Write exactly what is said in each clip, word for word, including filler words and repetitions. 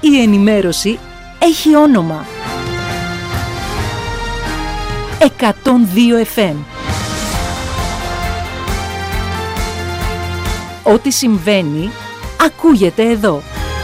Η ενημέρωση έχει όνομα. εκατόν δύο εφ εμ. Ό,τι συμβαίνει, ακούγεται εδώ.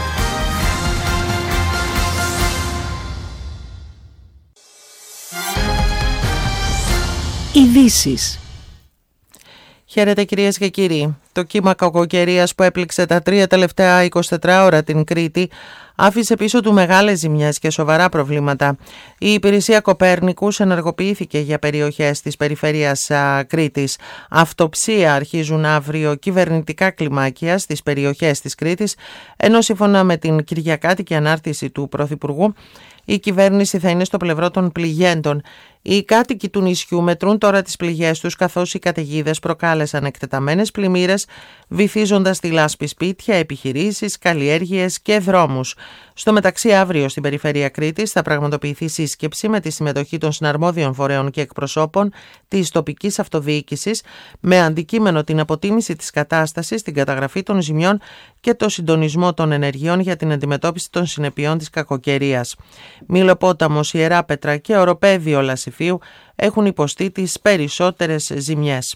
Ειδήσεις. Χαίρετε κυρίες και κύριοι. Το κύμα κακοκαιρίας που έπληξε τα τρία τελευταία εικοσιτέσσερις ώρα την Κρήτη άφησε πίσω του μεγάλες ζημιές και σοβαρά προβλήματα. Η υπηρεσία Κοπέρνικους ενεργοποιήθηκε για περιοχές της περιφέρειας α, Κρήτης. Αυτοψία αρχίζουν αύριο κυβερνητικά κλιμάκια στις περιοχές της Κρήτης, ενώ σύμφωνα με την κυριακάτικη ανάρτηση του Πρωθυπουργού, η κυβέρνηση θα είναι στο πλευρό των πληγέντων. Οι κάτοικοι του νησιού μετρούν τώρα τις πληγές τους, καθώς οι καταιγίδες προκάλεσαν εκτεταμένες πλημμύρες, βυθίζοντας στη λάσπη σπίτια, επιχειρήσεις, καλλιέργειες και δρόμους. Στο μεταξύ, αύριο στην περιφέρεια Κρήτης θα πραγματοποιηθεί σύσκεψη με τη συμμετοχή των συναρμόδιων φορέων και εκπροσώπων της τοπικής αυτοδιοίκησης, με αντικείμενο την αποτίμηση της κατάστασης, την καταγραφή των ζημιών και το συντονισμό των ενεργειών για την αντιμετώπιση των συνεπειών της κακοκαιρίας. Μήλοπόταμος, Ιεράπετρα και Οροπέδιο Λασιφίου έχουν υποστεί τις περισσότερες ζημιές.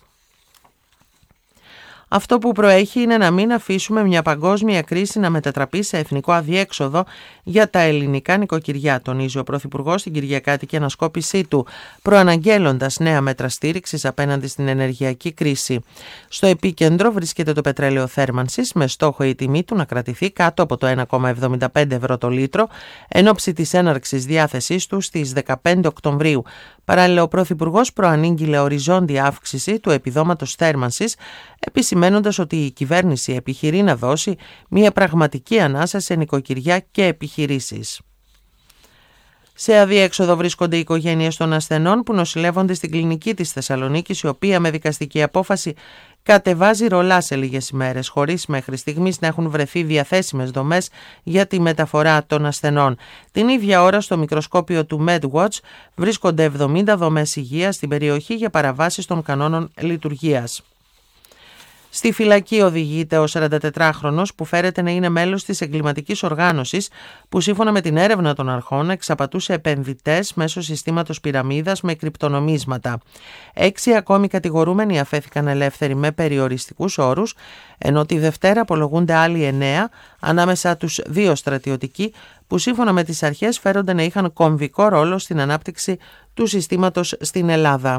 Αυτό που προέχει είναι να μην αφήσουμε μια παγκόσμια κρίση να μετατραπεί σε εθνικό αδιέξοδο για τα ελληνικά νοικοκυριά, τονίζει ο Πρωθυπουργός στην κυριακάτικη ανασκόπησή του, προαναγγέλλοντας νέα μέτρα στήριξης απέναντι στην ενεργειακή κρίση. Στο επίκεντρο βρίσκεται το πετρέλαιο θέρμανσης, με στόχο η τιμή του να κρατηθεί κάτω από το ένα κόμμα εβδομήντα πέντε ευρώ το λίτρο, εν ώψη της έναρξης διάθεσής του στις δεκαπέντε Οκτωβρίου. Παράλληλα, ο Πρωθυπουργός προανήγγειλε οριζόντια αύξηση του επιδόματος θέρμανσης, επισημαίνοντας ότι η κυβέρνηση επιχειρεί να δώσει μια πραγματική ανάσα σε νοικοκυριά και επιχειρήσεις. Σε αδιέξοδο βρίσκονται οι οικογένειες των ασθενών που νοσηλεύονται στην κλινική της Θεσσαλονίκης, η οποία με δικαστική απόφαση κατεβάζει ρολά σε λίγες ημέρες, χωρίς μέχρι στιγμής να έχουν βρεθεί διαθέσιμες δομές για τη μεταφορά των ασθενών. Την ίδια ώρα, στο μικροσκόπιο του MedWatch βρίσκονται εβδομήντα δομές υγείας στην περιοχή για παραβάσεις των κανόνων λειτουργίας. Στη φυλακή οδηγείται ο σαραντατετράχρονος που φέρεται να είναι μέλος της εγκληματικής οργάνωσης που σύμφωνα με την έρευνα των αρχών εξαπατούσε επενδυτές μέσω συστήματος πυραμίδας με κρυπτονομίσματα. Έξι ακόμη κατηγορούμενοι αφέθηκαν ελεύθεροι με περιοριστικούς όρους, ενώ τη Δευτέρα απολογούνται άλλοι εννέα, ανάμεσα τους δύο στρατιωτικοί που σύμφωνα με τις αρχές φέρονται να είχαν κομβικό ρόλο στην ανάπτυξη του συστήματος στην Ελλάδα.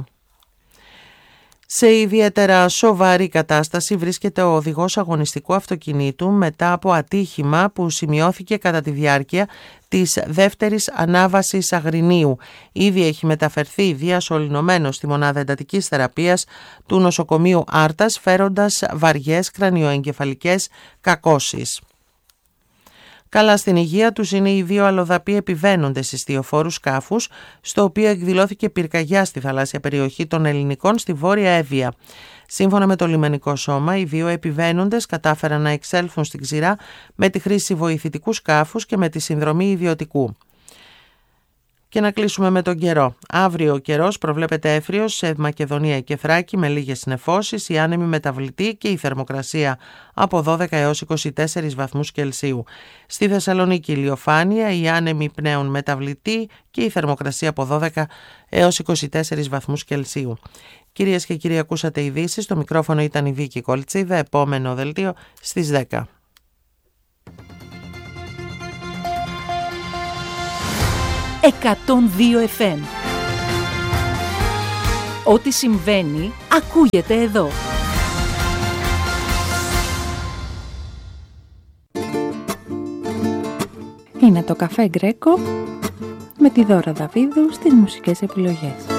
Σε ιδιαίτερα σοβαρή κατάσταση βρίσκεται ο οδηγός αγωνιστικού αυτοκινήτου μετά από ατύχημα που σημειώθηκε κατά τη διάρκεια της δεύτερης ανάβασης Αγρινίου. Ήδη έχει μεταφερθεί διασωληνωμένος στη μονάδα εντατικής θεραπείας του νοσοκομείου Άρτας, φέροντας βαριές κρανιοεγκεφαλικές κακώσεις. Καλά στην υγεία τους είναι οι δύο αλλοδαποί επιβαίνοντες ιστιοφόρου σκάφους, στο οποίο εκδηλώθηκε πυρκαγιά στη θαλάσσια περιοχή των Ελληνικών στη Βόρεια Εύβοια. Σύμφωνα με το λιμενικό σώμα, οι δύο επιβαίνοντες κατάφεραν να εξέλθουν στην ξηρά με τη χρήση βοηθητικού σκάφους και με τη συνδρομή ιδιωτικού. Και να κλείσουμε με τον καιρό. Αύριο ο καιρός προβλέπεται εύριος σε Μακεδονία και Θράκη με λίγες νεφώσεις, η άνεμη μεταβλητή και η θερμοκρασία από δώδεκα έως είκοσι τέσσερις βαθμούς Κελσίου. Στη Θεσσαλονίκη ηλιοφάνεια, η άνεμη πνέουν μεταβλητή και η θερμοκρασία από δώδεκα έως είκοσι τέσσερις βαθμούς Κελσίου. Κυρίες και κύριοι, ακούσατε ειδήσεις. Στο μικρόφωνο ήταν η Βίκη Κολτσίδα. Επόμενο δελτίο στις δέκα. εκατόν δύο εφ εμ. Ό,τι συμβαίνει, ακούγεται εδώ. Είναι το Καφέ Γκρέκο με τη Δώρα Δαβίδου στις μουσικές επιλογές.